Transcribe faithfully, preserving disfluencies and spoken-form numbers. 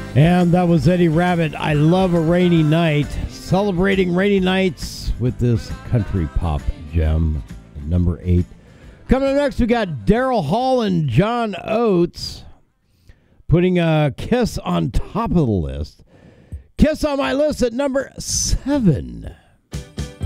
And that was Eddie Rabbitt. I love a rainy night. Celebrating rainy nights with this country pop gem, number eight. Coming up next, we got Daryl Hall and John Oates putting a Kiss on top of the list. Kiss on my list at number seven.